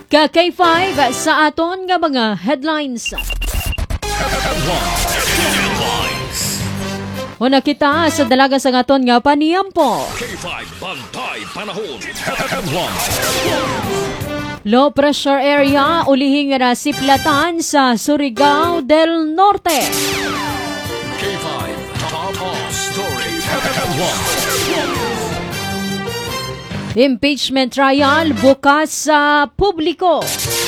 Ka-K5 sa aton nga mga headlines. Una kita sa dalaga sa aton nga paniyampo. K5 Bantay Panahon. Low pressure area ulihing nga siplatan sa Surigao del Norte. K5 Top of Story. Impeachment trial bukas sa publiko.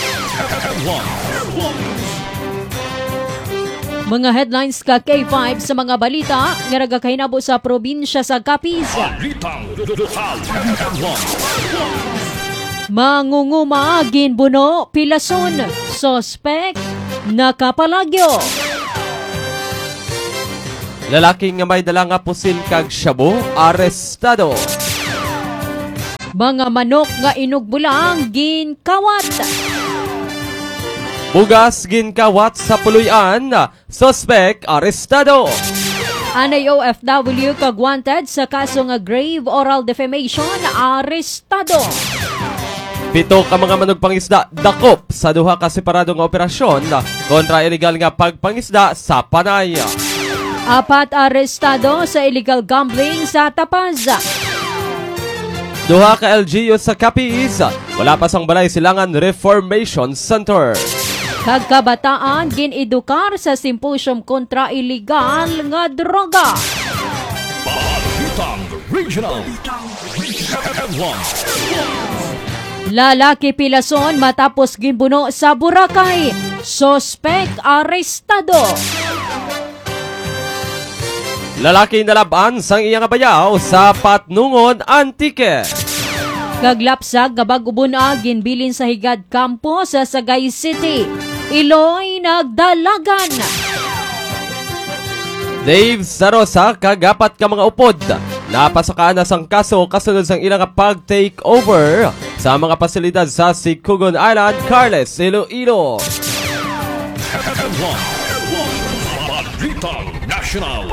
Mga headlines ka K5 sa mga balita nga nagakahinabo sa probinsya sa Capiz. Mangunguma ginbuno pilason, sospek nakapalagyo. Lalaking nga may dala nga pusil kag shabu, arestado. Mga manok nga inugbulang ginkawat. Bugas ginkawat sa puluyan, sospek arestado. Anay OFW kag wanted sa kaso nga grave oral defamation, arestado. 7 ka mga manugpangisda dakop sa duha ka separadong operasyon kontra illegal nga pagpangisda sa Panay. 4 arestado sa illegal gambling sa Tapaz. 2 ka LGU sa Capiz, wala pa sang balay silangan Reformation Center. Kagkabataan ginedukar sa simposium kontra illegal nga droga. Balitang Regional. Lalaki pilason matapos ginbuno sa Boracay, sospek arestado. Lalaki nalaban sang iyang bayaw sa Patnungon Antique. Kaglapsag gabag-ubon ginbilin sa Higad Campo sa Sagay City. Iloy nagdalagan. Dave Sarosa kagapat ka mga upod. Napasakaan na sang kaso kasunod sang ilang pag-takeover sa mga pasilidad sa Sicugon Island, Carles, Iloilo. Balitang National.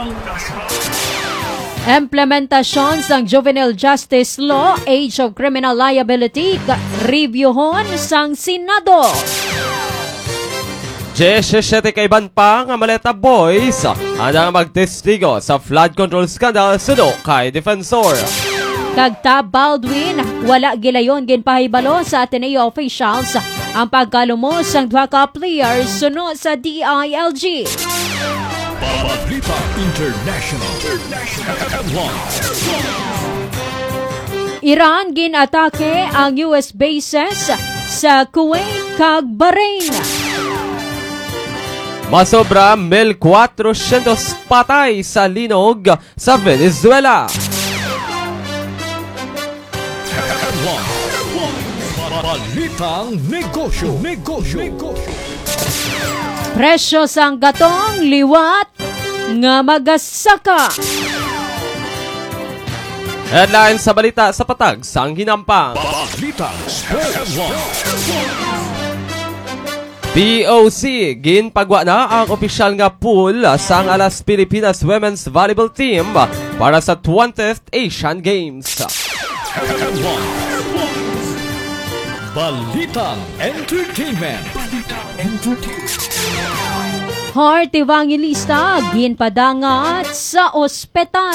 Implementasyon sang Juvenile Justice Law, Age of Criminal Liability, reviewhon sang Senado. 17 kaiban pa nga Maleta Boys handa magtestigo sa flood control scandal suno kay defensor. Kagta Baldwin, wala gilayon ginpahibalo sa Ateneo officials ang pagkalumos sang duha ka players suno sa DILG. Balita International. Iran ginatake ang US bases sa Kuwait kag Bahrain. Masobra 1,400 patay sa linog sa Venezuela. Balitang Negosyo. Presyo sang gatong liwat nga magasaka. Headline sa balita sa patag sang hinampang. Balitang Sports. POC, ginpagwa na ang opisyal nga pool sang Alas Pilipinas Women's Volleyball Team para sa 20th Asian Games. Balitang Entertainment. Heart Evangelista ginpadangat sa ospital.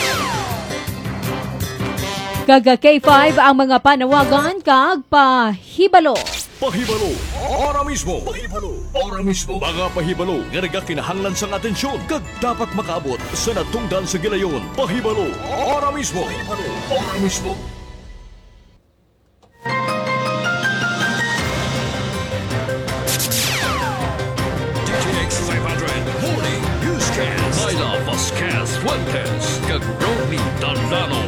Kaga K5 ang mga panawagan kag pahibalo. Pahibalo, ora mismo. Mga pahibalo, nga nagakinahanglan sang atensyon, kag dapat makaabot sa natungdan sa gilayon. Pahibalo, ora mismo. DTX 500 Morning Newscast. Naila Vasquez Fuentes, kag Ronnie Dalano.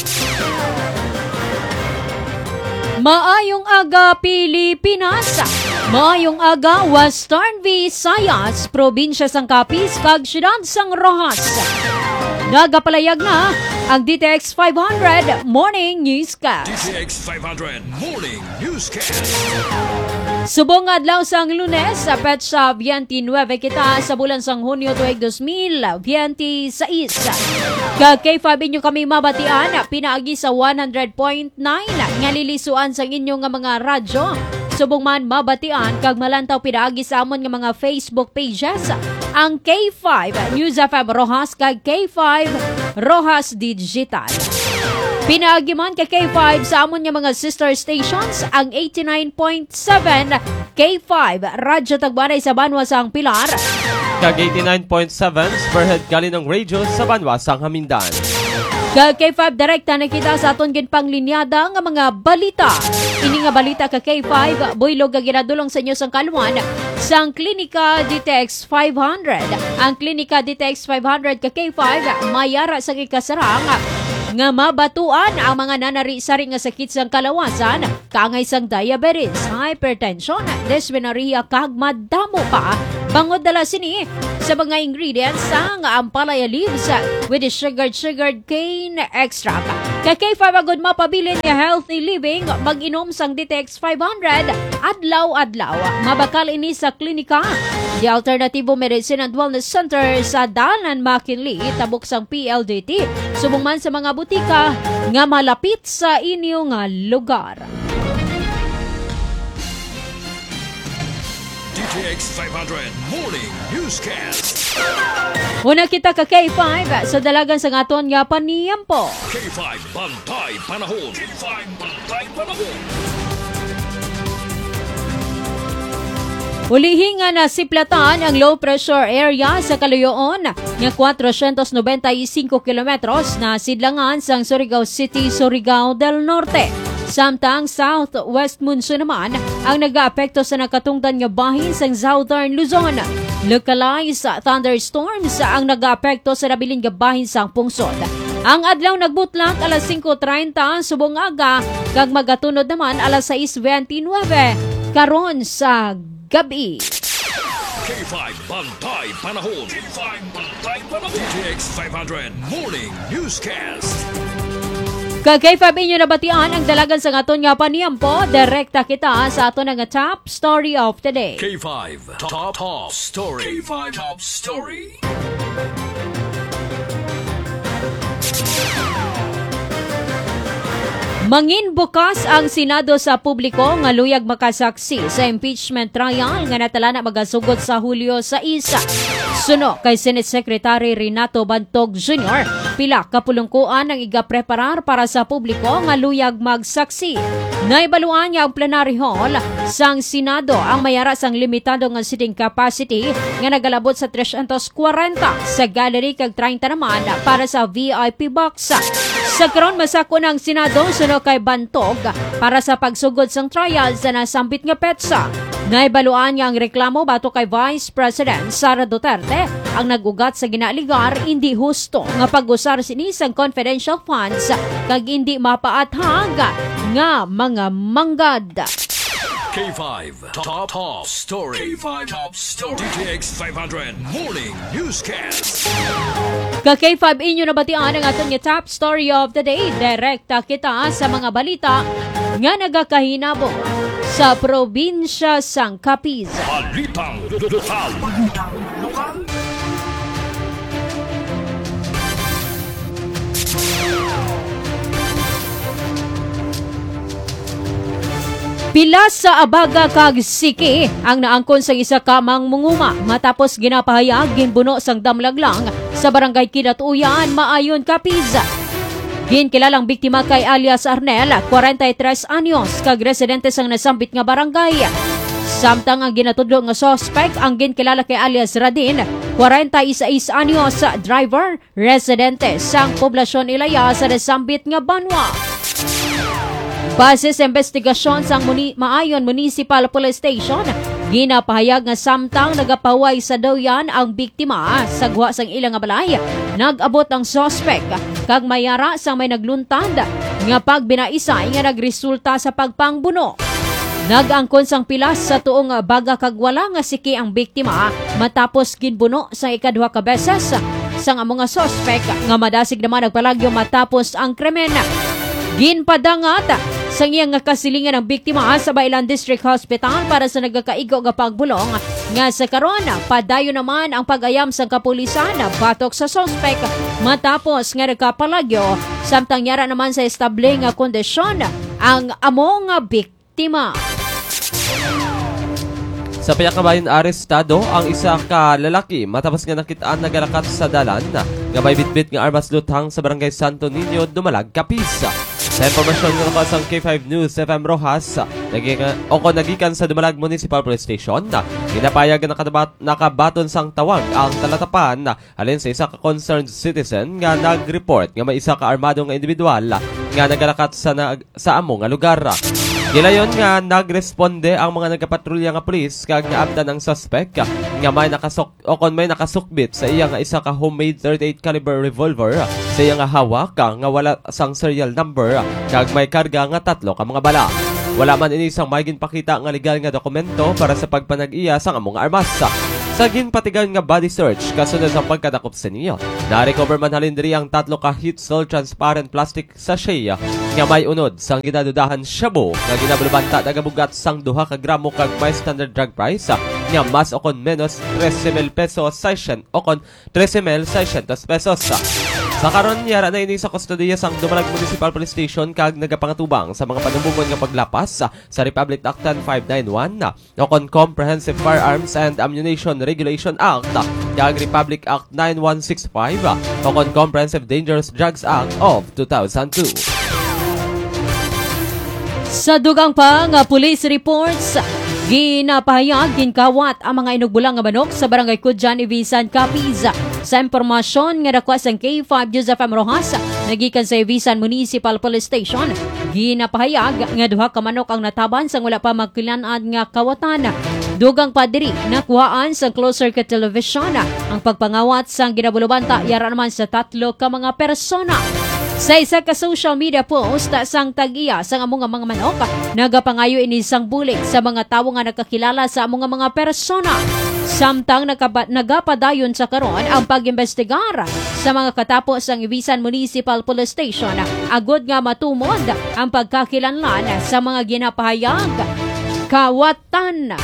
Maayong aga Pilipinas. Maayong aga Western Visayas, probinsya sang Capiz kag siyudad sang Rojas. Nagapalayag na ang DTX 500 Morning Newscast. DTX 500 Morning Newscast. Subong adlaw sang Lunes, sa petsa 29 kita sa bulan sang Hunyo tuig 2026. Kag K5 inyo kami mabatian, pinaagi sa 100.9 nga lilisuan sang inyong nga mga radyo subong man mabatian kag malantaw pinaagi sa amon nga mga Facebook pages ang K5 News FM Rojas kag K5 Rojas Digital. Pinaagi man kay K5 sa amon nga mga sister stations ang 89.7 K5 Radyo Tagbanay sa Banwasang Pilar kag 89.7 Spearhead Galinong Radio sa Banwasang Hamindan. Kag K5 direkta nakita sa aton ginpanglinyada nga mga balita. Ini nga balita ka K5 buylog nga ginadulong sa inyo sang kalwan sang Klinika DTX 500. Ang Klinika DTX 500 ka K5 mayara sa ikasarang nga mabatuan ang mga nanari-sari nga sakit sang kalawasan, kaangay sang diabetes, hypertension, dysmenorrhea kag madamo pa. Bangod dala sini sa mga ingredients sang ampalaya leaves with the sugared cane extract. Kay K5 agud mapabilin nga healthy living, mag-inom sang DTX 500 adlaw-adlaw. Mabakal ini sa klinika The Alternativo Medicine and Wellness Center sa Dalan, McKinley, tabok sang PLDT. Subong man sa mga butika nga malapit sa inyong lugar. DTX 500 Morning Newscast. Una kita ka K5 sa dalagan sa aton nga paniyampo. K5 Bantay Panahon. K5 Bantay Panahon. Ulihin nga na siplatan ang low pressure area sa kaluyoon nga 495 kilometros na sidlangan sang Surigao City, Surigao del Norte. Samtang southwest monsoon naman ang nag-aapekto sa nakatungdan nga bahin sa southern Luzon. Localized thunderstorms ang nag-aapekto sa nabiling nga bahin sa pungsod. Ang adlaw nagbutlat alas 5:30 subong aga kag magatunod naman alas 6:29 karon sa gabi. K5 Bantay Panahon. K5 Bantay Panahon. DTX 500 Morning Newscast. Kag K5 inyo nabatian ang dalagan sa aton nga paniyampo, direkta kita sa aton nga top story of the day. K5 Top Story. K5 Top Story. Mangin bukas ang Senado sa publiko nga luyag makasaksi sa impeachment trial nga natala na magasugod sa Hulyo sa isa. Suno kay Senate Secretary Renato Bantog Jr., pila kapulungkuan ang igapreparar para sa publiko nga luyag magsaksi. Naibaluan niya ang plenary hall sang Senado ang mayara sang limitado nga sitting capacity nga nagalabot sa 340 sa gallery kag 30 naman para sa VIP box. Sa karon masako ng Senado suno kay Bantog para sa pagsugod sang trial sa nasambit nga petsa. Naibaluan niya ang reklamo bato kay Vice President Sara Duterte ang nagugat sa ginaligar hindi husto nga pag-usar sinisang confidential funds kag hindi mapaathag nga mga manggad. K5 Top Story. K5 Top Story. DTX 500 Morning Newscast. Ka-K5 inyo nabatian ang aton nga top story of the day. Direkta kita sa mga balita nga nagakahinabo sa probinsya sang Capiz. Balitang lokal. Pila sa abaga kag siki ang naangkon sa isa ka mangmunguma matapos ginapahayag ginbuno sang damlaglang sa barangay Kinatuyan, Maayon, Capiz. Ginkilalang biktima kay alias Arnel, 43 anyos, kag residente sang nasambit nga barangay. Samtang ang ginatudlo nga suspect ang ginkilala kay alias Radin, 46 anyos, driver, residente sang poblasyon Ilaya sa nasambit nga Banwa. Base sa investigasyon sa Maayon Municipal Police Station, ginapahayag nga samtang nagapaway sa dayan ang biktima sa guwa sang ilang nga balay, nag-abot ang suspect kag mayara sa may nagluntad nga pagbinaisay nga nagresulta sa pagpangbuno. Nag-angkon sang pilas sa tuong baga kag wala nga siki ang biktima matapos ginbuno sa ikaduha ka beses sang mga suspect nga madasig naman nagpalagyo matapos ang krimen. Ginpadangat sang iyang nga kasilingan ng biktima sa Bailan District Hospital para sa nagkakaigo nga pagbulong nga sa karon padayon naman ang pag-ayam sa kapulisan batok sa suspect matapos nga nagkapalagyo samtang yara naman sa estable nga kondisyon ang amo nga biktima. Sa piyakabayan arestado ang isa ka lalaki matapos nga nakitaan nagalakat sa dalan nga may bitbit nga armas lutang sa barangay Santo Niño, Dumalag, Capiz. Sa impormasyon nga nakasang K5 News FM Rojas, nagikan sa Dumalag Municipal Police Station, ginapayag na nakabaton sang tawag ang talatapan alin sa isa ka concerned citizen nga nag-report nga may isa ka armado nga individual nga nagalakat sa among nga lugar. Gilayon nga nagresponde ang mga nagapatrolya nga pulis kag naabdan ang suspect nga may nakasukbit sa iya nga isa ka homemade 38 caliber revolver sa iya nga hawak nga wala sang serial number kag may karga nga 3 ka mga bala. Wala man ini sang may ginpakita nga legal nga dokumento para sa pagpanag-iya sang among armas. Sa ginpatigan nga body search kasunod sa pagkadakop sa niyo, na-recover man halindiri ang 3 ka heat seal transparent plastic sachet nga may unod sang ginadudahan shabu nga ginabulbanta nagabugat sang 2 ka gramo kag may standard drug price nga mas okon menos 13,000 pesos session okon 13,600 pesos. Sa karon yara na ini sa kustodiya sang Dumalag Municipal Police Station kag nagapangatubang sa mga panumbugon nga paglapas sa Republic Act 591 okon Comprehensive Firearms and Ammunition Regulation Act kag Republic Act 9165 okon Comprehensive Dangerous Drugs Act of 2002. Sa dugang pa nga police reports, ginapahayag ginkawat ang mga inugbulang nga manok sa barangay Kudjan, Ibisan, Capiz. Sa impormasyon nga nakuha sa K5 News FM Rojas, nagikan sa Ibisan Municipal Police Station, ginapahayag nga 2 ka manok ang nataban sang wala pa magkilan-an nga kawatan. Dugang pa diri nakuhaan sa closed circuit television ang pagpangawat sang ginabulubanta yara naman sa 3 ka mga persona. Sa isa ka social media post sang tag-iya sang among nga mga manok, nagapangayo ini sang bulig sa mga tawo nga nakakilala sa among nga mga persona. Samtang nagapadayon sa karon ang pag-imbestigar sa mga katapos sang Ibisan Municipal Police Station, agod nga matumod ang pagkakilanlan sa mga ginapahayag kawatan.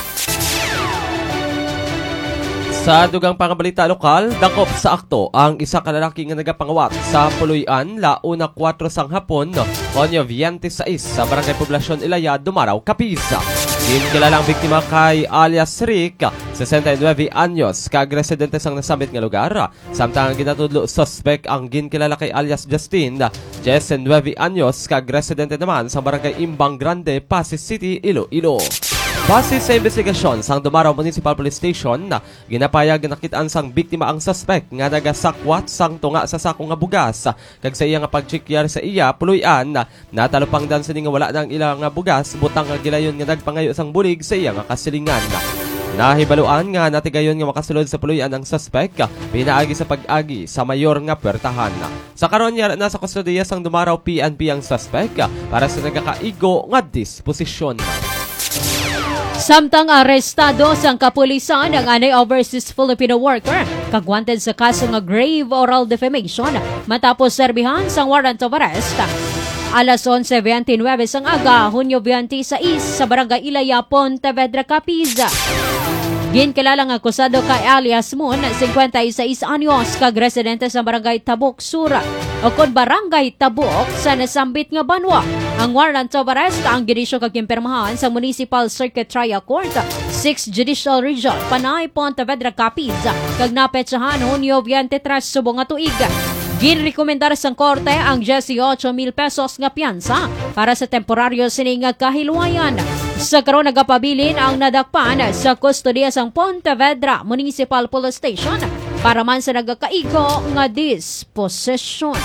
Sa dugang pangabalita lokal, dakop sa akto ang isa ka lalaki nga nagapangawat sa Puluyan launa 4 sang hapon, Onyo 26 sa Barangay Poblasyon Ilaya, Dumaraw, Capiz. Kilalang biktima kay alias Rick, 69 anyos, kag residente sang nasambit nga lugar. Samtang ginatudlo suspect ang ginkilala kay alias Justin, 19 anyos, kag residente naman sa Barangay Imbang Grande, Pasig City, Iloilo. Base sa investigasyon sang Dumaraw Municipal Police Station, ginapayag nakitaan sang biktima ang suspect nga nagasakwat sang tunga sa sako nga bugas. Kag sa iya nga pagchikyar sa iya Puluyan, natalupangdan sa nga wala nang ilang nga bugas, butang nga gilayon nga nagpangayo sang bulig sa iya nga kasilingan. Nahibaluan nga natigayon nga makasulod sa Puluyan ang suspect, pinaagi sa pag-agi sa mayor nga puwertahan. Sa karon yara na sa kustodiya sang Dumaraw PNP ang suspect para sa nagakaigo nga disposisyon. Samtang arestado sang kapulisan ang anay overseas Filipino worker kagwanted sa kaso nga grave oral defamation matapos serbihan sang warrant of arrest. Alas 11:29 sang aga, Hunyo 26 sa Barangay Ilaya, Pontevedra, Capiz. Ginkilalang akusado kay alias Moon, 56 anyos, kag residente sa Barangay Tabuk Sur o kon Barangay Tabuk sa nasambit nga banwa. Ang warrant of arrest ang ginisyo kag kimpirmahan sa Municipal Circuit Trial Court, 6th Judicial Region, Panay, Pontevedra, Capiz, kag napetsahan Hunyo 23 subong nga tuig. Ginrekomendar sang korte ang 18,000 pesos nga piyansa para sa temporaryo sining nga kahilwayan. Sa karon nagapabilin ang nadakpan sa kustodiya sang Pontevedra Municipal Police Station para man sa nagakaigo nga disposisyon.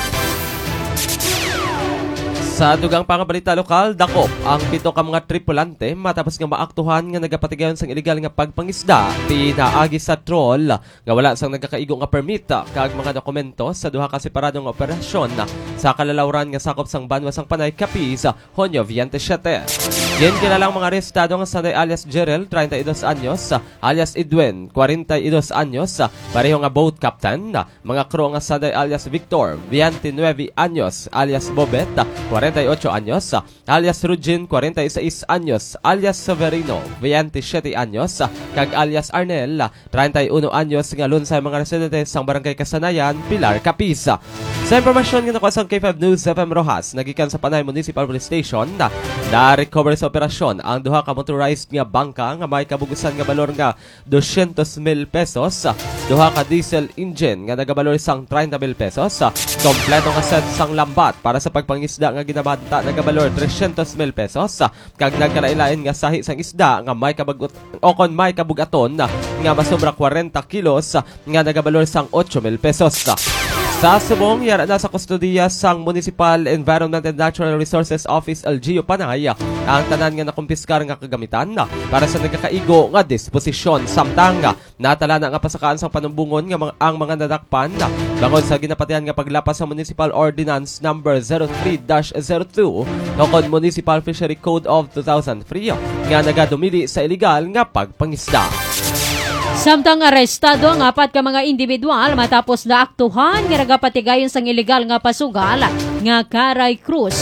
Sa dugang pangabalita lokal, dakop ang 7 ka mga tripulante matapos nga maaktuhan nga nagapatigayon sang illegal nga pagpangisda pinaagi sa troll nga wala sang nagakaigo nga permit kag mga dokumento sa 2 ka separadong operasyon sa kalalawran nga sakop sang Banwa sang Panay, Capiz, Hunyo 27. Yan kilalang mga arestado nga sanay alias Jerel, 32 anyos, alias Edwin, 42 anyos, pareho nga boat captain, mga crew nga sanay alias Victor, 29 anyos, alias Bobet, 48 anyos, alias Rugin, 46 anyos, alias Severino, 27 anyos, kag alias Arnel, 31 anyos nga lunsay mga residente sang Barangay Kasanayan, Pilar, Capiz. Sa impormasyon nga nakuha sa sang K5 News FM Rojas, nagikan sa Panay Municipal Police Station na recover sa operasyon ang duha ka motorized nga bangka nga may kabugusan nga balor nga 200,000 pesos, duha ka diesel engine nga nagabalor sang 30,000 pesos, kompleto nga set sang lambat para sa pagpangisda nga ginabanta nagabalor 300,000 pesos, kag nagkalailain nga sahi sang isda nga may kabagot o kon may kabugaton nga masobra 40 kilos nga nagabalor sang 8,000 pesos. Sa subong, yara na sa kustodiya sang Municipal Environment and Natural Resources Office LGU Panay ang tanan nga nakumpiskar nga kagamitan para sa nagkakaigo nga disposisyon. Samtang natala na nga pasakaan sang panumbungon nga ang mga nadakpan bangod sa ginapatihan nga paglapas sa Municipal Ordinance number 03-02 o kon Municipal Fishery Code of 2003 nga nagadumili sa illegal nga pagpangisda. Samtang arestado ang 4 ka mga individual matapos naaktuhan nga nagapatigayon sang illegal nga pasugal nga Caray Cruz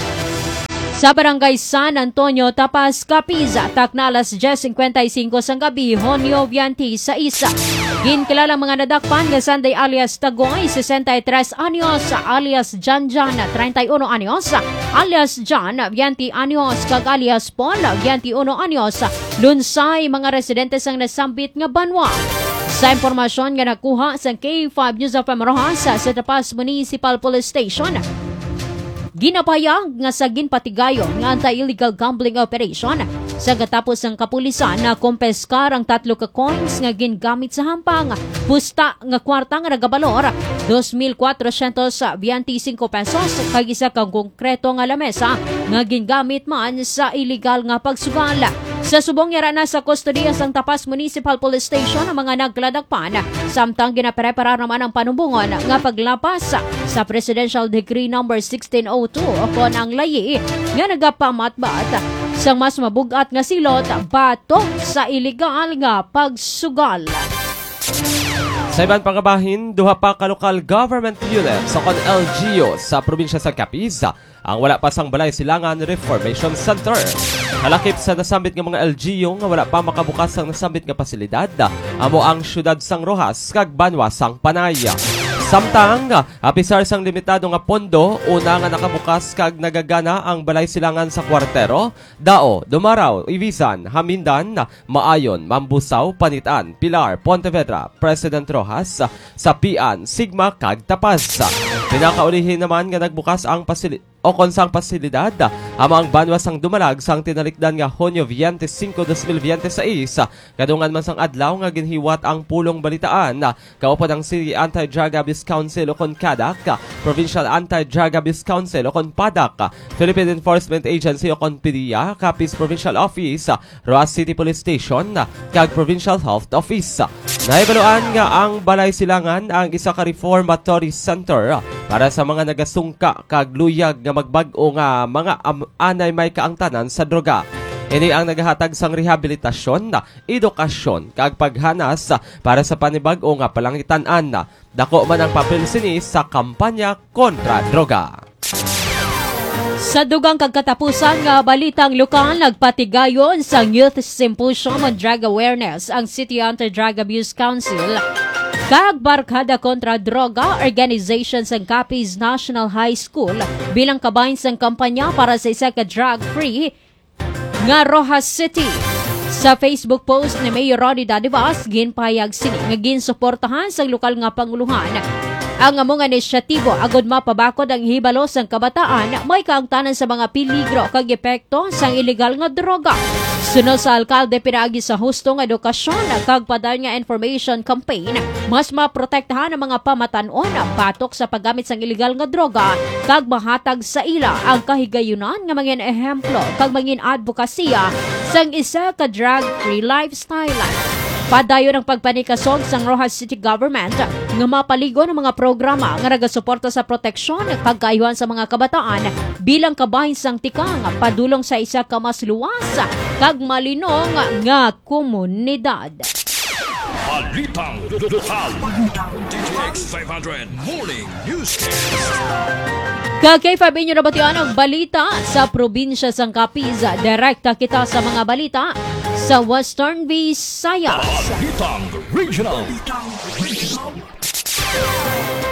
sa Barangay San Antonio, Tapas, Capiz, takna alas 10:55 sang gabi, Honyo Vianti sa isa. Ginkilalang mga nadakpan nga Sanday alias Tagoy, 63 anyos, alias Janjan, 31 anyos, alias Jan, 20 anyos, kag alias Paul, 21 anyos. Lunsay mga residente sang nasambit nga banwa. Sa impormasyon nga nakuha sa K5 News of Rojas sa Tapas Municipal Police Station, ginapayag nga sa ginpatigayon nga anti-illegal gambling operation sa gatapos ng kapulisan na kumpeskar ang 3 ka coins nga gingamit sa hampang. Pusta nga kwarta nga nagabalor 2,425 pesos kag isa ka konkreto nga lamesa nga gingamit man sa illegal nga pagsugal. Sa subong yara na sa kustodiya sang Tapas Municipal Police Station ang mga nagladakpan, samtang ginaprepara naman ang panumbungon nga paglapas sa Presidential Decree number 1602 o kon ang layi nga nagapamatbat sang mas mabugat nga silot batok sa illegal nga pagsugal. Sa ibang pangabahin, duha pa ka local government units sa kon LGU sa probinsya sa Capiz ang wala pa sang Balay Silangan Reformation Center. Halakip sa nasambit nga mga LGU nga wala pa makabukas ang nasambit nga pasilidad, amo ang syudad sang Rojas kag Banwa sang Panay. Samtang, apisar sang limitado nga pondo, una nga nakabukas kag nagagana ang Balay Silangan sa Kwartero, Dao, Dumaraw, Ibisan, Hamindan, Maayon, Mambusaw, Panitan, Pilar, Pontevedra, President Rojas, Sapian, Sigma, kag Tapas. Pinakaulihin naman nga nagbukas ang konsang pasilidad amang Banwa sang Dumalag sang tinalikdan nga Honyo 25, 2026 kadungan man sang adlaw nga ginhiwat ang pulong balitaan kaupan ang City Anti-Drug Abuse Council o kon CADAC, Provincial Anti-Drug Abuse Council o kon PADAC, Philippine Enforcement Agency o kon PDEA, Capiz Provincial Office, Roas City Police Station kag Provincial Health Office. Naibaluan nga ang Balay Silangan ang isa ka reformatory center para sa mga nagasungka kag luyag nga magbag-o nga mga anay may kaangtanan sa droga. Ini ang nagahatag sang rehabilitasyon, edukasyon kag paghanas para sa panibag-o nga palangitan-an. Dako man ang papel sini sa kampanya kontra droga. Sa dugang kagkatapusan nga balitang lokal, nagpatigayon sa Youth Symposium on Drug Awareness ang City Anti-Drug Abuse Council kag Barkada kontra Droga Organization sa Capiz National High School bilang kabahin sang kampanya para sa isa ka drug-free nga Rojas City. Sa Facebook post ni Mayor Ronnie Dadivas, ginpayag sini nga ginsuportahan sa lokal nga panguluhan ang among inisyatibo agud mapabakod ang hibalo sang kabataan may kaangtanan sa mga peligro kag epekto sang illegal nga droga. Sunod sa alkalde pinaagi sa hustong edukasyon kag padayon nga information campaign, mas maprotektahan ang mga pamatan-on batok sa paggamit sang illegal nga droga kag mahatag sa ila ang kahigayunan nga mga ehemplo kag mga advokasya sang isa ka drug-free lifestyle. Padayon ang pagpanikasog sang Rojas City Government nga mapaligon ang mga programa nga nagasuporta sa proteksyon kag kaayuhan sa mga kabataan bilang kabahin sang tikang padulong sa isa ka mas luwas kag malinong nga komunidad. Balitang lokal. DTX 500 Morning Newscast. Kag-K5 inyo nabatian ang balita sa probinsya sang Capiz. Direkta kita sa mga balita sa Western Visayas. Balitang Regional.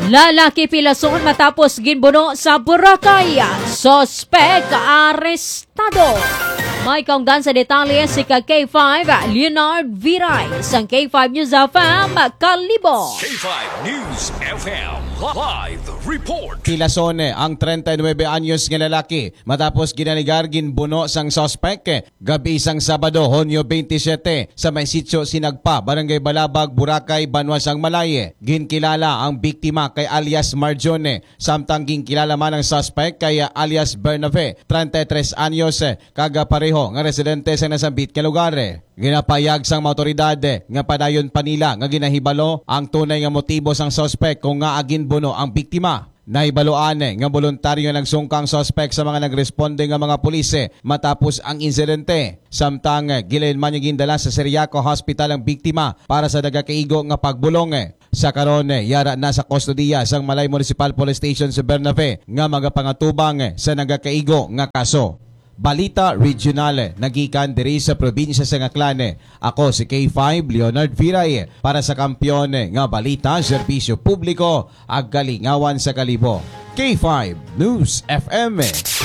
Lalaki pilason matapos ginbuno sa Boracay. Sospek arestado. May kaungdan sa detalye si K5 Leonard Viray sang K5 News FM Kalibo. K5 News FM Live Report. Pilasone ang 39 anyos nga lalaki matapos ginaligar ginbuno sang sospek gabi isang Sabado, Hunyo 27 sa may sitio Sinagpa, Barangay Balabag, Boracay, Banwasang Malaye. Ginkilala ang biktima kay alias Marjone, samtang ginkilala man ang suspect kay alias Bernabe, 33 anyos, kaga pareho nga residente sa nasambit nga lugar. Ginapayag sang mga otoridad nga padayon pa nila nga ginahibalo ang tunay nga motibo sang suspect kung nga aginbuno ang biktima. Nahibaloan nga voluntaryo nagsungkang suspect sa mga nagresponde nga mga pulise matapos ang insidente. Samtang gilayon man yung gindala sa Seriaco Hospital ang biktima para sa nagakaigo nga pagbulong. Sa karon yara na sa kustodiya sang Malay Municipal Police Station sa Bernabe nga magapangatubang sa nagakaigo nga kaso. Balita Regional, nagikan diri sa probinsya sa Ngaclan. Ako si K5 Leonard Viray para sa Kampiyon nga Balita, Serbisyo Publiko, ag Kalingawan sa Kalibo. K5 News FM.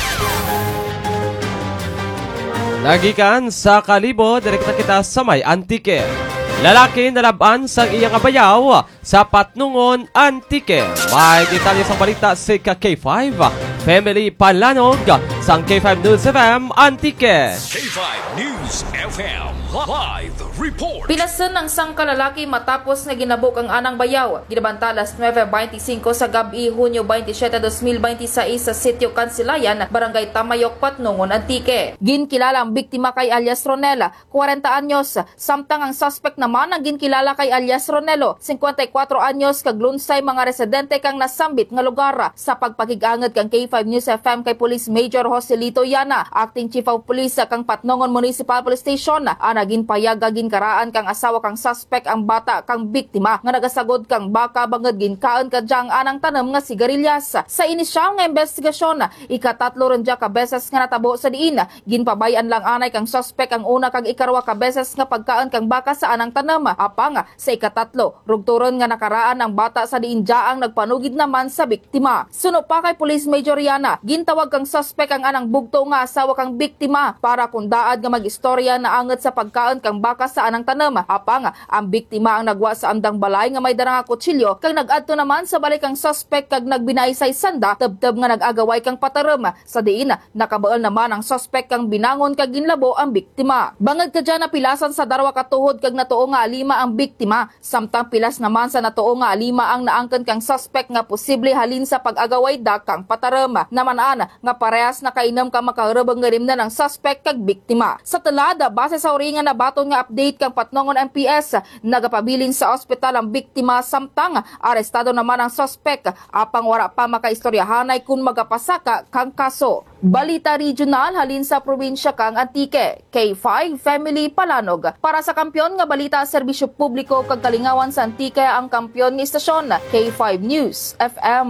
Nagikan sa Kalibo, direkta kita sa may Antique. Lalaki nalaban sa iyang abayaw sa Patnungon, Antique. May detalye sa balita si K5 Family Palanog sa K5 News FM Antique. K5 News FM Live Report. Pinasan ng sang kalalaki matapos na ginabok ang anang bayaw. Ginabanta alas 9:25 sa gabi, Hunyo 27, 2026 sa sitio Kansilayan, Barangay Tamayok, Patnungon, Antique. Ginkilala ang biktima kay alias Ronela, 40 anyos, samtang ang suspect naman ang ginkilala kay alias Ronelo, 54 anyos, kaglunsay mga residente kang nasambit nga lugar. Sa pagpakig-angat kang K5 News FM kay Police Major Joselito Yana, Acting Chief of Police kang Patnungon Municipal Police Station, anagin payaga ginkaraan kang asawa kang suspect ang bata kang biktima nga nagasagod kang baka bangad ginkaan kadyang anang tanom nga sigarilyas. Sa inisyal nga investigasyon, ikatatlo ron dya ka beses nga natabo sa diin. Ginpabayan lang anay kang suspect ang una kag ikarwa ka beses nga pagkaan kang baka sa anang tanom. Apang sa ikatatlo, rugturon nga nakaraan ang bata sa diin dya ang nagpanugid naman sa biktima. Suno pa kay Police Major Yana, gintawag kang suspect ang anang bugto nga asawa kang biktima para kundaad nga mag-istorya na angat sa pagkaan kang baka sa anang tanom. Apang ang biktima ang nagwa sa andang balay nga may dara nga kutsilyo kag nag-adto naman sa balik kang suspect kag nagbinay sa sanda tebteb nga nag-agaway kang patarom. Sa diin nakabaol naman ang suspect kang binangon kag ginlabo ang biktima. Bangad kadya na pilasan sa darwa ka tuhod kag natuo nga 5 ang biktima, samtang pilas naman sa natuo nga 5 ang naangken kang suspect nga posible halin sa pag-agaway dakang patarom. Namanaan nga parehas na kainom ka makarebang nga rimna ng suspect kag biktima. Sa talada, base sa uringan na baton nga update kang Patnungon MPS, nagapabilin sa ospital ang biktima, samtang arestado naman ang suspect. Apang wala pa makaistoryahanay kung magapasaka kang kaso. Balita Regional halin sa probinsya kang Antique. K5 Family Palanog. Para sa Kampiyon nga Balita, Serbisyo Publiko kag Kalingawan sa Antique, ang Kampiyon nga istasyon, K5 News FM.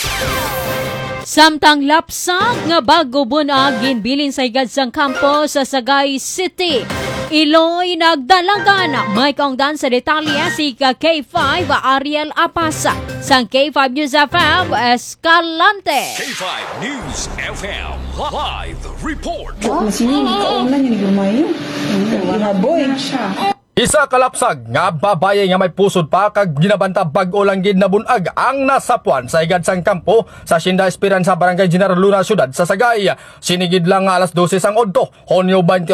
Samtang lapsag nga bago bunag ginbilin sa igad sang kampo sa Sagay City. Iloy nagdalagan. May kaungdan sa detalye si K5 Ariel Apasa sang K5 News FM Escalante. K5 News FM Live Report. Masini, kaunan yung lumayo. Boy. Isa kalapsag nga babaye nga may pusod pa kag ginabanta bag-o lang gid na bunag ang nasapuan sa igad sang kampo sa Hacienda Esperanza, Barangay General Luna, Syudad sa Sagay. Sinigid lang nga alas 12 sang odto, Hunyo 28,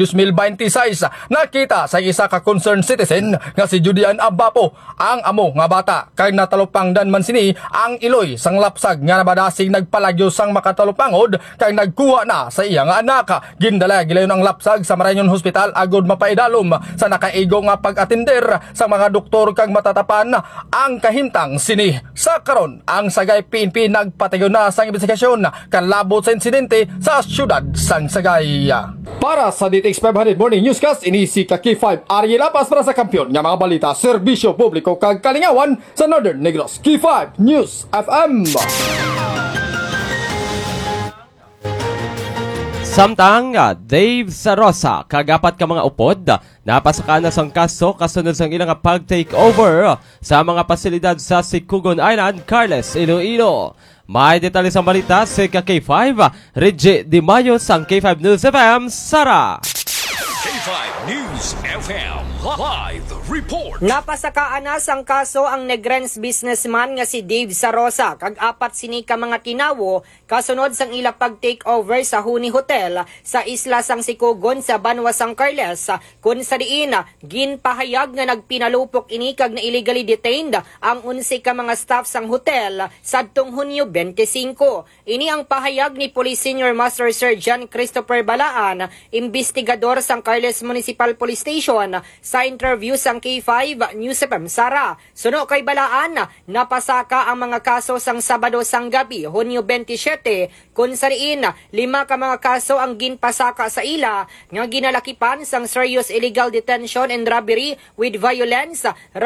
2026. Nakita sa isa ka concerned citizen nga si Judian Abapo ang amo nga bata kay natalupang dan man sini ang iloy sang lapsag nga nabadasig nagpalagyo sang makatalupangod kay nagkuha na sa iya nga anak. Gindala gilayon ang lapsag sa Marañon Hospital agod mapaidalom sa nakaigo nga pag-atender sa mga doktor kag matatapan ang kahimtang sini. Sa karon ang Sagay PNP nagpatayon na sang investigasyon kalabot sa insidente sa syudad sang Sagay. Para sa DTX 500 Morning Newscast, ini si K5 Ariel Apas para sa Kampiyon nga mga balita, serbisyo publiko kag kalingawan sa Northern Negros. K5 News FM. Samtang Dave Sarosa, kagapat ka mga upod, napasaka na sang kaso kasunod sang ilang pag-take over sa mga pasilidad sa Sikugon Island, Carles, Iloilo. May detalye sa balita si K5, Reggie Di Mayo sang K5 News FM, Sara. K5 News FM Live Report. Napasakaan na sang kaso ang Negrense businessman nga si Dave Sarosa kag apat sini ka mga tinawo kasunod sang ila pag-take over sa Huni Hotel sa isla sang Sikugon sa Banwa San Carles kun sa diin ginpahayag nga nagpinalupok ini kag na illegally detained ang 11 ka mga staff sang hotel sadtong Hunyo 25. Ini ang pahayag ni Police Senior Master Sergeant Christopher Balaan, investigador sang Carles Municipal Police Station sa interview sang K5 News FM, Sara. Suno kay Balaan, napasaka ang mga kaso sang Sabado sang gabi, Hunyo 27, kung sa riin, 5 ka mga kaso ang ginpasaka sa ila, nga ginalakipan sang serious illegal detention and robbery with violence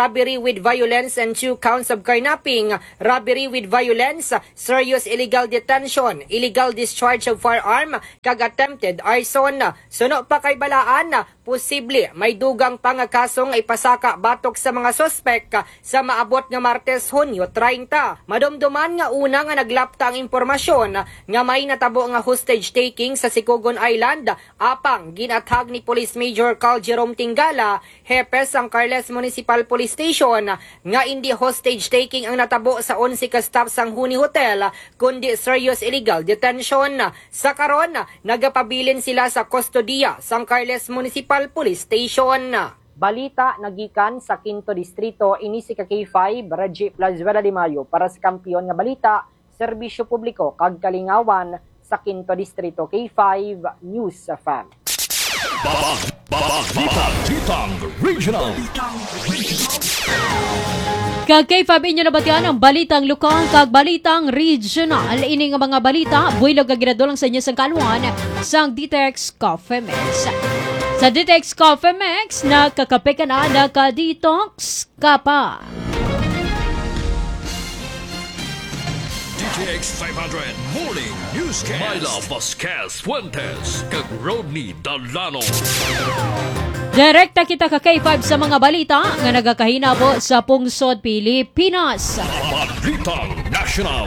and 2 counts of kidnapping, robbery with violence, serious illegal detention, illegal discharge of firearm, kag attempted arson. Suno pa kay Balaan, posible may dugang pangakasong ipasaka batok sa mga sospek sa maabot nga Martes, Hunyo 30. Madomduman nga una nga naglapta ang impormasyon nga may natabo nga hostage taking sa Sikugon Island apang ginatag ni Police Major Carl Jerome Tingala, hepe sang Carles Municipal Police Station, nga hindi hostage taking ang natabo sa 11 ka staff sang Huni Hotel kundi serious illegal detention. Sa karon, nagapabilin sila sa kustodiya sang Carles Municipal Police Station. Balita nagikan sa 5 Distrito, ini si K5 Reggie Plazuela Di Mayo para sa kampiyon nga balita, serbisyo publiko kag kalingawan sa 5 Distrito, K5 News FM. Balitang Regional. Kag K5 inyo nabatian ang balitang lokal kag balitang regional. Ini nga mga balita, builog nga ginadulang sa inyo sang kaluan sang Ditex Coffee Mix. Sa Ditex Coffee Mix, nakakape ka na, naka-detox ka pa. DTX 500 Morning Newscast. Myla Vasquez Fuentes, kag Rodney Dalano. Direkta kita ka K5 sa mga balita nga nagakahinabo sa pungsod Pilipinas. Balitang National.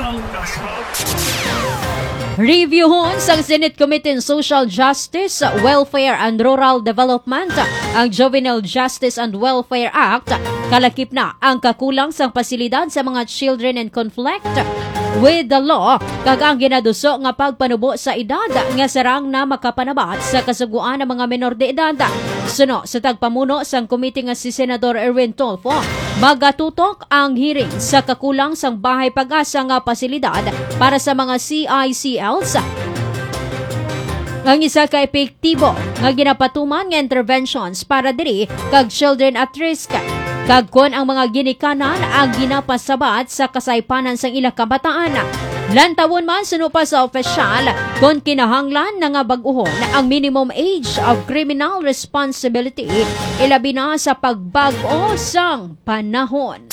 Reviewon sang Senate Committee on Social Justice, Welfare and Rural Development ang Juvenile Justice and Welfare Act. Kalakip na ang kakulang sang pasilidad sa mga children in conflict with the law kag ang ginaduso nga pagpanubo sa edad nga sarang na makapanabat sa kasuguan ng mga menor de edad. Suno sa tagpamuno sang komite nga si Senador Erwin Tulfo, magatutok ang hearing sa kakulang sang bahay pag-asa nga pasilidad para sa mga CICLs. Ang isa ka epektibo nga ginapatuman nga interventions para diri kag children at risk. Kag kon ang mga ginikanan ang ginapasabat sa kasaypanan sang ilang kabataan. Lantawon man suno pa sa opisyal kon kinahanglan na nga bag-uhon ang minimum age of criminal responsibility ilabi na sa pagbag-o sang panahon.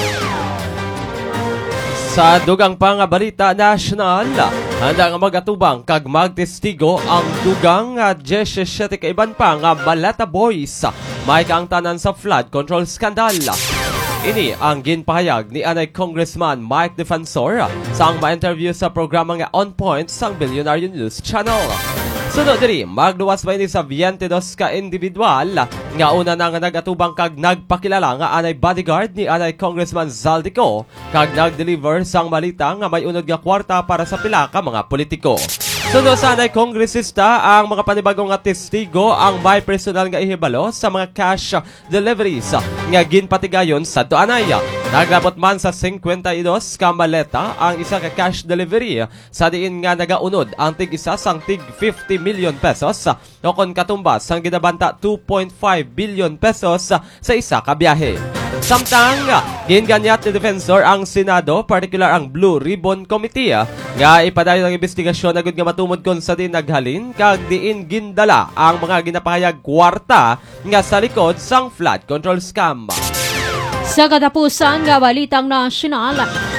Sa dugang pang balita national, handa nga magatubang kag magtestigo ang dugang 17 ka iban pa nga Balata Boys may kaangtanan sa flood control scandal. Ini ang ginpahayag ni anay Congressman Mike Defensor sa ang ma-interview sa programa nga On Point sang Billionaire News Channel. Sunod diri, magluwas ba ini sa 22 ka individual nga una na nga nagatubang kag nagpakilala nga anay bodyguard ni anay Congressman Zaldico kag nag-deliver sang malita nga may unod nga kwarta para sa pila ka mga politiko. Sunod sa anay kongresista ang mga panibagong nga testigo ang may personal nga ihibalo sa mga cash deliveries nga ginpatigayon sa tuanay. Naglabot man sa 52 ka maleta ang isa ka cash delivery sa diin nga nagaunod ang tig-isa sang tig 50 million pesos o kon katumbas sang ginabanta 2.5 billion pesos sa isa ka biyahe. Samtang ginganyat ni Defensor ang Senado, particular ang Blue Ribbon Committee nga ipadayon ang investigasyon agud nga matumod kon sa din naghalin kag diin gindala ang mga ginapahayag kwarta nga sa likod sang flood control scam. Sa katapusan nga balitang nasyonal,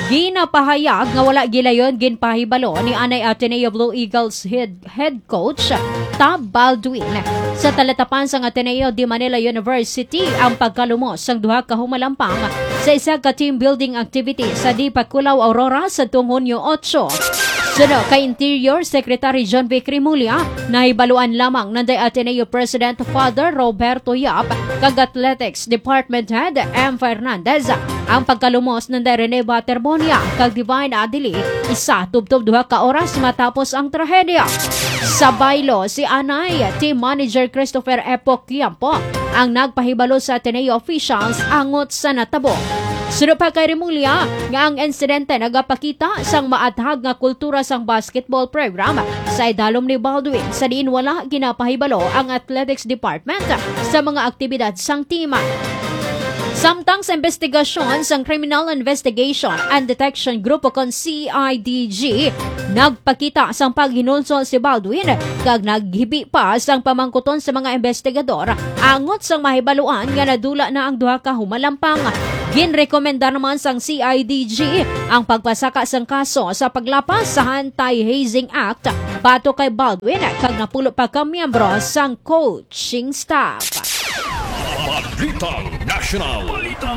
Ginapahayag nga wala gilayon ginpahibalo ni Anay Ateneo Blue Eagles head coach Tab Baldwin. Sa talatapan sa Ateneo de Manila University ang pagkalumos sang duha ka humalampang sa isa ka team building activity sa Di Paculaw, Aurora sa Hunyo 8. Suno kay Interior Secretary John V. Crimulia, nahibaluan lamang nanday Ateneo President Father Roberto Yap kag Athletics Department Head M. Fernandez ang pagkalumos nanday Rene Baterbonia kag Divine Adili isa tubtob duha ka oras matapos ang trahedya. Sa baylo, si Anay Team Manager Christopher Epoc Quiampo ang nagpahibalo sa Ateneo officials angot sa natabo. Sunod pa kay Remulia nga ang insidente nagapakita sang maathag nga kultura sang basketball program sa idalom ni Baldwin sa diin wala ginapahibalo ang athletics department sa mga aktibidad sang team. Samtang sa investigasyon sang Criminal Investigation and Detection Grupo kon CIDG, nagpakita sang paghinulsol si Baldwin kag naghibi pa sang pamangkuton sa mga investigador angot sang mahibaluan nga nadula na ang duha ka humalampang. Ginrekomenda naman sang CIDG ang pagpasaka sang kaso sa paglapas sa Anti-Hazing Act bato kay Baldwin kag napulo pa ka miyembro sang coaching staff. Balitang National.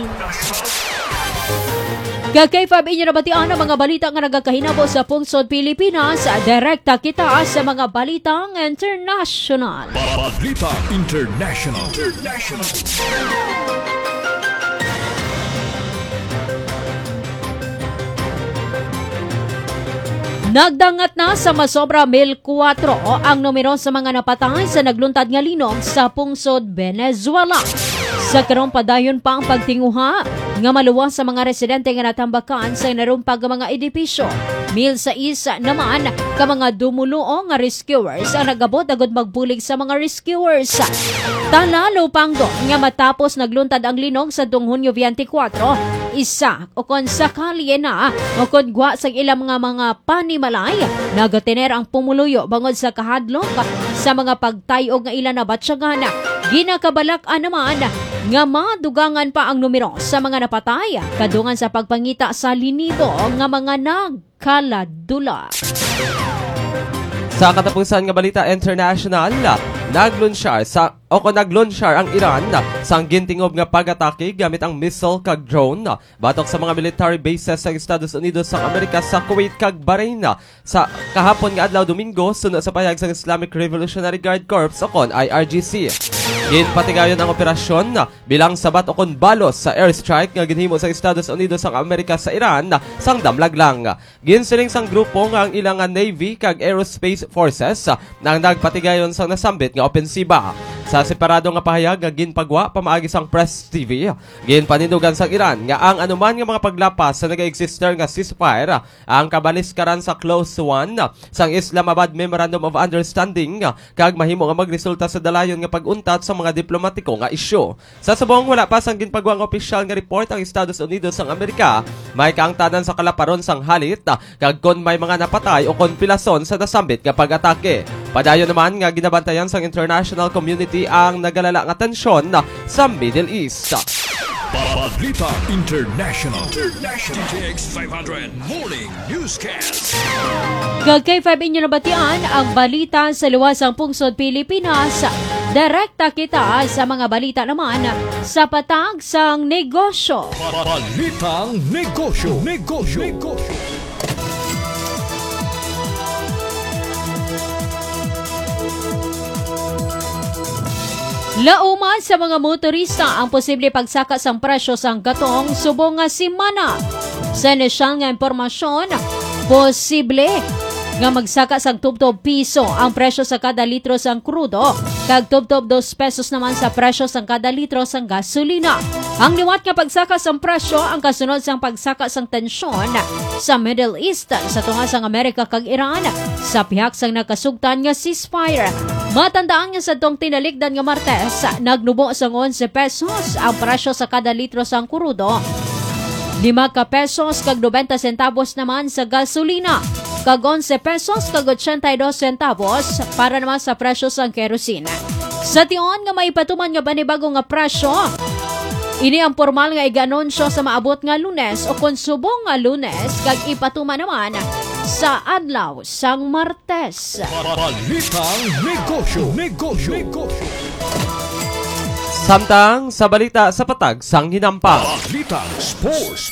Kay Fab inyo nabatian ang mga balita nga nagakahinabo sa pungsod Pilipinas. Direkta kita sa mga balitang international. Balitang International. Nagdangat na sa masobra 1,004 ang numero sa mga napatay sa nagluntad nga linog sa pungsod Venezuela. Sa karong padayon pa ang pagtinguha nga maluwas sa mga residente nga natambakan sa narumpag mga edipisyo. 1,006 naman ka mga dumuluo nga rescuers ang nagabot agad magbulig sa mga rescuers. Talalo pangdo nga matapos nagluntad ang linog sa Hunyo 24, isa o kon sakali na o kon gwa sa ilang mga panimalay nagatener ang pumuluyo bangod sa kahadlok sa mga pagtayog nga ilan na batsyagan. Ginakabalak-an naman nga madugangan pa ang numero sa mga napatay kadungan sa pagpangita sa linibo nga mga nagkaladula. Sa katapusan nga balita international, naglunsyar ang Iran sa gintingob nga pag-atake gamit ang missile kag drone batok sa mga military bases sa Estados Unidos sa Amerika sa Kuwait kag Bahrain sa kahapon nga adlaw Domingo sunod sa payag sa Islamic Revolutionary Guard Corps o kon IRGC. Ginpatigayon ang operasyon bilang sabat o kon balos sa airstrike nga ginhimo sa Estados Unidos sa Amerika sa Iran sang damlag lang. Ginsiling sang grupo nga ang ilang Navy kag Aerospace Forces nang nagpatigayon sang nasambit nga opensiba. Sa separado nga pahayag nga ginpagwa pamaagi sang Press TV, ginpanindugan sang Iran nga ang anuman nga mga paglapas sa nag-exister nga ceasefire ang kabaliskaran sa Clause 1 sang Islamabad Memorandum of Understanding kag mahimo nga magresulta sa dalayon nga pag-untat sa mga diplomatiko nga isyu. Sa subong wala pa sang ginpagwa nga opisyal nga report ang Estados Unidos sang Amerika, may kaangtanan sa kalaparon sang halit kag kon may mga napatay o konpilason sa nasambit nga pag-atake. Padayon naman nga ginabantayan sang international community ang nagalala nga tensyon sa Middle East. Balita International. TX 500 Morning Newscast. Kay Fab inyo nabatian ang balita sa luwasang pungsod Pilipinas. Direkta kita sa mga balita naman sa patag sang negosyo. Balitang Negosyo. Lauman sa mga motorista ang posible pagsaka sang presyo sang gatong subong nga semana. Sa inisyal nga impormasyon, posible nga magsaka sang tubtob piso ang presyo sa kada litro sang krudo, kag tubtob 2 pesos naman sa presyo sang kada litro sang gasolina. Ang liwat nga pagsaka sang presyo ang kasunod sang pagsaka sang tensyon sa Middle East sa tunga sang Amerika kag Iran sa pihak sang nakasugtan nga ceasefire. Matandaan nga sa tong tinalikdan nga Martes, nagnubo sang 11 pesos ang presyo sa kada litro sang krudo. 5 ka pesos kag 90 centavos naman sa gasolina, kag 11 pesos kag 82 centavos para naman sa presyo sang kerosene. Sa tion nga may patuman nga banibago nga presyo Ini ang formal nga iga-anunsyo sa maabot nga Lunes o konsubong nga Lunes kag ipatuma naman sa adlaw sang Martes. Balitang negosyo. Samtang sa balita sa patag sang hinampang. Balitang sports.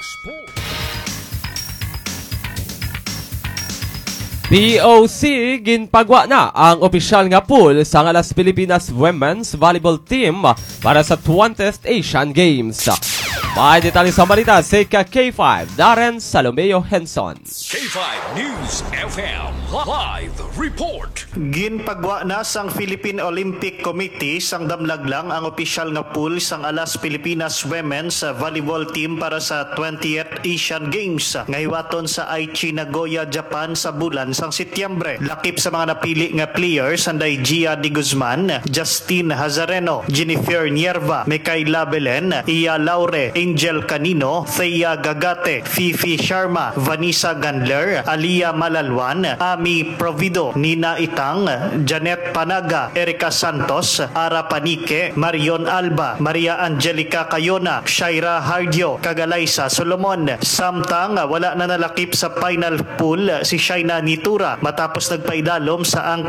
BOC ginpagwa na ang opisyal nga pool sa Alas Pilipinas Women's Volleyball Team para sa 20th Asian Games. May detalye sa balita si K5 Darren Salomeo Henson. K5 News FM Live Report. Ginpagwa na sang Philippine Olympic Committee sang damlaglang ang opisyal nga pool sang Alas Pilipinas Women's Volleyball Team para sa 20th Asian Games nga hiwaton sa Aichi, Nagoya, Japan sa bulan sang Setyembre. Lakip sa mga napili nga players anday Gia Di Guzman, Justine Hazareno, Jennifer Nierva, Micaela Belen, Iya Laure, Angel Canino, Thea Gagate, Fifi Sharma, Vanessa Gandler, Alia Malalwan, Ami Provido, Nina Itang, Janet Panaga, Erika Santos, Ara Panique, Marion Alba, Maria Angelica Cayona, Shaira Hardio, Kagalaysa Solomon. Samtang wala na nalakip sa final pool si Shaina Nitura matapos nagpaidalom sa